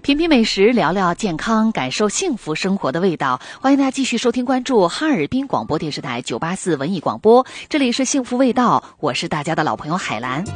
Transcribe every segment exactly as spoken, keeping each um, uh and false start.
品品美食，聊聊健康，感受幸福生活的味道。欢迎大家继续收听关注哈尔滨广播电视台九八四文艺广播，这里是幸福味道，我是大家的老朋友海兰。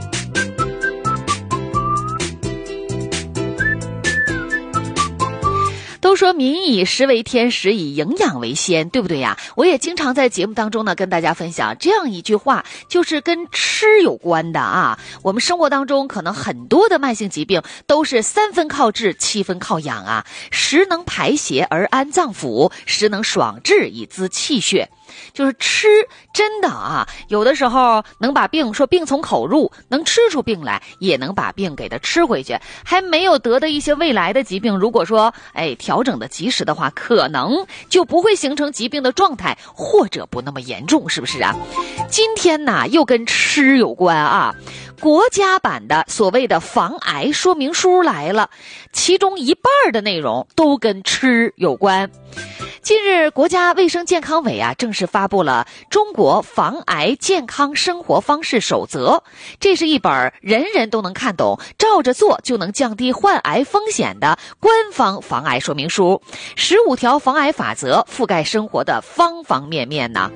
都说民以食为天，食以营养为先，对不对呀？我也经常在节目当中呢跟大家分享这样一句话，就是跟吃有关的啊。我们生活当中可能很多的慢性疾病都是三分靠治，七分靠养啊。食能排邪而安脏腑，食能爽志以滋气血。就是吃真的啊，有的时候能把病说病从口入，能吃出病来，也能把病给它吃回去。还没有得的一些未来的疾病，如果说哎调整的及时的话，可能就不会形成疾病的状态，或者不那么严重，是不是啊？今天呢又跟吃有关啊。国家版的所谓的防癌说明书来了，其中一半的内容都跟吃有关。近日，国家卫生健康委啊正式发布了《中国防癌健康生活方式守则》，这是一本人人都能看懂、照着做就能降低患癌风险的官方防癌说明书。十五条防癌法则覆盖生活的方方面面呢。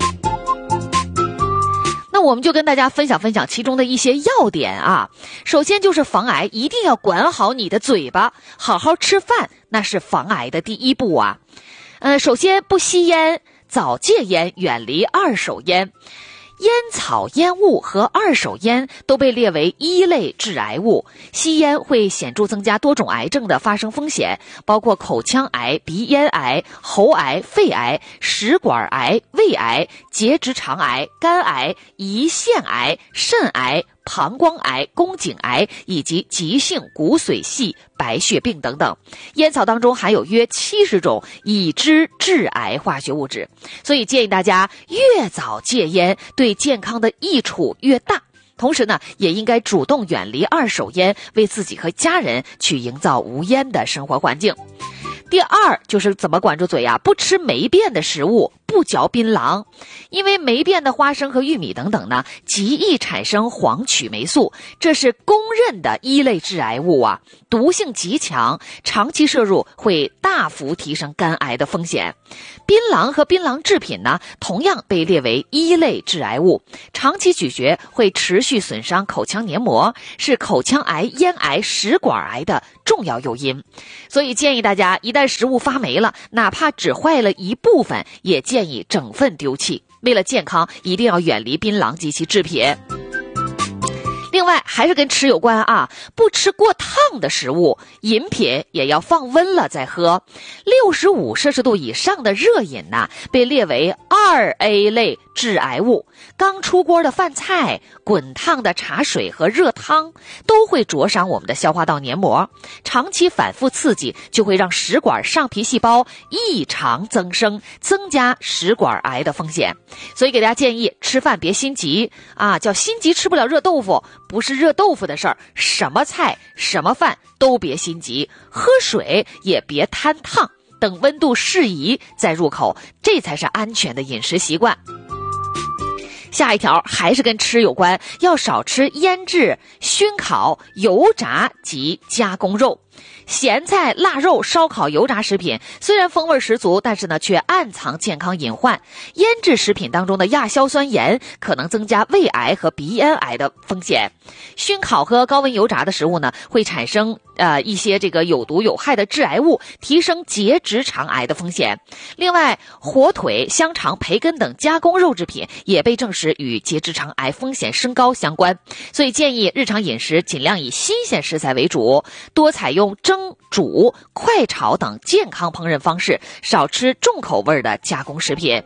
那我们就跟大家分享分享其中的一些要点啊。首先就是防癌一定要管好你的嘴巴，好好吃饭，那是防癌的第一步啊。呃，首先不吸烟，早戒烟，远离二手烟。烟草、烟雾和二手烟都被列为一类致癌物，吸烟会显著增加多种癌症的发生风险，包括口腔癌、鼻咽癌、喉癌、肺癌、食管癌、胃癌、结直肠癌、肝癌、胰腺癌、肾癌、膀胱癌、宫颈癌以及急性骨髓系白血病等等。烟草当中含有约七十种已知致癌化学物质，所以建议大家越早戒烟，对健康的益处越大。同时呢，也应该主动远离二手烟，为自己和家人去营造无烟的生活环境。第二就是怎么管住嘴呀？不吃霉变的食物，不嚼槟榔，因为霉变的花生和玉米等等呢，极易产生黄曲霉素，这是公认的一类致癌物啊，毒性极强，长期摄入会大幅提升肝癌的风险。槟榔和槟榔制品呢，同样被列为一类致癌物，长期咀嚼会持续损伤口腔黏膜，是口腔癌、咽癌、食管癌的重要诱因。所以建议大家一旦食物发霉了，哪怕只坏了一部分，也建议整份丢弃。为了健康，一定要远离槟榔及其制品。另外还是跟吃有关啊，不吃过烫的食物，饮品也要放温了再喝。六十五摄氏度以上的热饮呢、啊，被列为二 A 类致癌物。刚出锅的饭菜、滚烫的茶水和热汤都会灼伤我们的消化道黏膜，长期反复刺激就会让食管上皮细胞异常增生，增加食管癌的风险。所以给大家建议，吃饭别心急啊，叫心急吃不了热豆腐，不是热豆腐的事儿，什么菜什么饭都别心急，喝水也别贪烫，等温度适宜再入口，这才是安全的饮食习惯。下一条还是跟吃有关，要少吃腌制、熏烤、油炸及加工肉。咸菜、腊肉、烧烤、油炸食品虽然风味十足，但是呢却暗藏健康隐患。腌制食品当中的亚硝酸盐可能增加胃癌和鼻咽癌的风险。熏烤和高温油炸的食物呢，会产生呃一些这个有毒有害的致癌物，提升结直肠癌的风险。另外，火腿、香肠、培根等加工肉制品也被证实与结直肠癌风险升高相关。所以建议日常饮食尽量以新鲜食材为主，多采用蒸、煮、快炒等健康烹饪方式，少吃重口味的加工食品。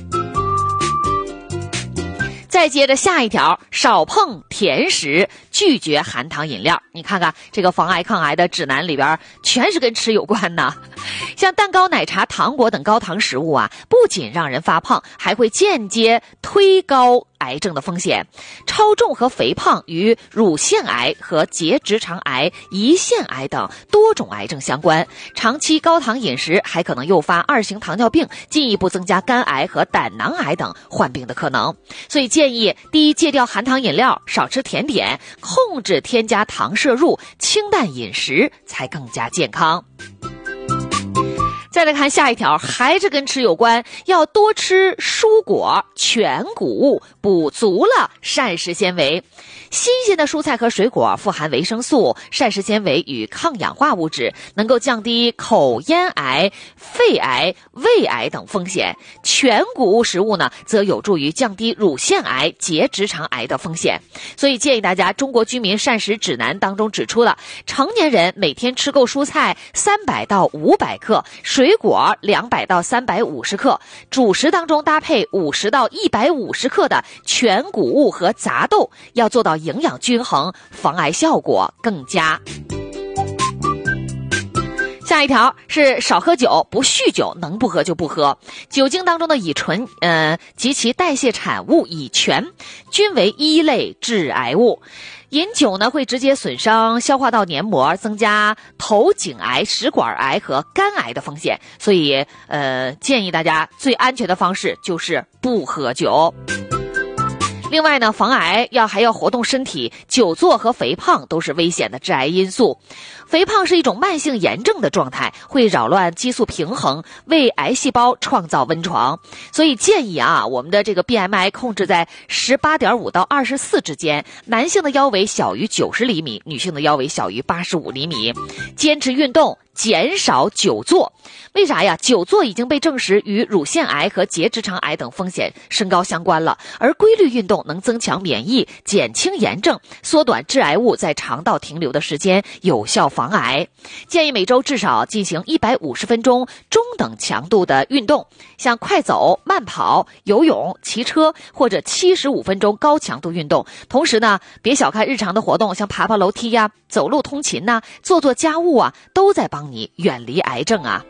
再接着下一条，少碰甜食，拒绝含糖饮料。你看看这个防癌抗癌的指南里边全是跟吃有关的。像蛋糕、奶茶、糖果等高糖食物啊，不仅让人发胖，还会间接推高癌症的风险。超重和肥胖与乳腺癌和结直肠癌、胰腺癌等多种癌症相关。长期高糖饮食还可能诱发二型糖尿病，进一步增加肝癌和胆囊癌等患病的可能。所以建议第一，戒掉含糖饮料，少吃甜点，控制添加糖摄入，清淡饮食才更加健康。再来看下一条，还是跟吃有关，要多吃蔬果、全谷物，补足了膳食纤维。新鲜的蔬菜和水果富含维生素、膳食纤维与抗氧化物质，能够降低口咽癌、肺癌、胃癌等风险。全谷物食物呢，则有助于降低乳腺癌、结直肠癌的风险。所以建议大家，中国居民膳食指南当中指出了，成年人每天吃够蔬菜三百到五百克，水果两百到三百五十克，主食当中搭配五十到一百五十克的全谷物和杂豆，要做到营养均衡，防癌效果更佳。下一条是少喝酒，不酗酒，能不喝就不喝。酒精当中的乙醇呃及其代谢产物乙醛均为一类致癌物。饮酒呢会直接损伤消化道黏膜，增加头颈癌、食管癌和肝癌的风险。所以呃建议大家最安全的方式就是不喝酒。另外呢，防癌要还要活动身体，久坐和肥胖都是危险的致癌因素。肥胖是一种慢性炎症的状态，会扰乱激素平衡，为癌细胞创造温床。所以建议啊，我们的这个 B M I 控制在 十八点五 到二十四之间，男性的腰围小于九十厘米，女性的腰围小于八十五厘米。坚持运动，减少久坐。为啥呀？久坐已经被证实与乳腺癌和结直肠癌等风险升高相关了，而规律运动能增强免疫，减轻炎症，缩短致癌物在肠道停留的时间，有效防癌。建议每周至少进行一百五十分钟中等强度的运动，像快走、慢跑、游泳、骑车，或者七十五分钟高强度运动。同时呢，别小看日常的活动，像爬爬楼梯呀、走路通勤呐、做做家务啊，都在帮你远离癌症啊。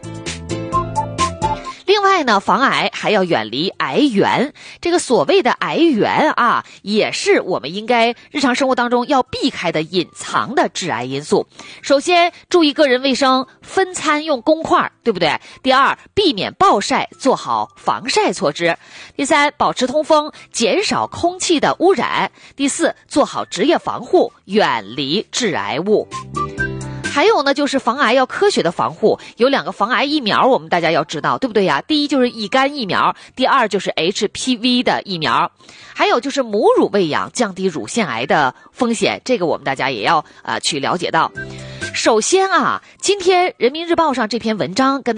另外呢，防癌还要远离癌源。这个所谓的癌源啊，也是我们应该日常生活当中要避开的隐藏的致癌因素。首先，注意个人卫生，分餐用公筷，对不对？第二，避免暴晒，做好防晒措施。第三，保持通风，减少空气的污染。第四，做好职业防护，远离致癌物。还有呢，就是防癌要科学的防护，有两个防癌疫苗，我们大家要知道，对不对呀？第一就是乙肝疫苗，第二就是 H P V 的疫苗，还有就是母乳喂养，降低乳腺癌的风险，这个我们大家也要呃去了解到。首先啊，今天人民日报上这篇文章跟